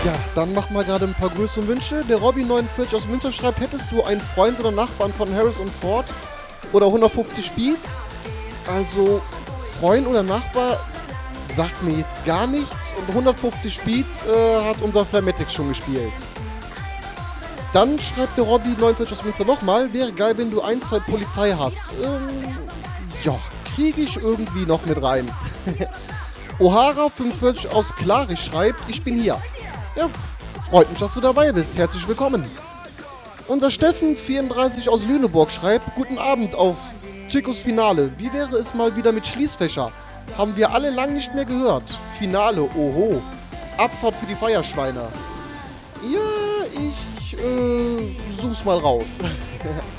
Ja, dann mach mal gerade ein paar Grüße und Wünsche. Der Robby49 aus Münster schreibt, hättest du einen Freund oder Nachbarn von Harris und Ford oder 150 Speeds? Also, Freund oder Nachbar sagt mir jetzt gar nichts und 150 Speeds hat unser Flametic schon gespielt. Dann schreibt der Robby49 aus Münster nochmal, wäre geil, wenn du ein, zwei Polizei hast. Ja, kriege ich irgendwie noch mit rein. O'Hara45 aus Klarich schreibt, ich bin hier. Ja, freut mich, dass du dabei bist. Herzlich willkommen. Unser Steffen34 aus Lüneburg schreibt, guten Abend auf Chicos Finale. Wie wäre es mal wieder mit Schließfächer? Haben wir alle lang nicht mehr gehört. Finale, oho. Abfahrt für die Feierschweine. Ja, ich such's mal raus.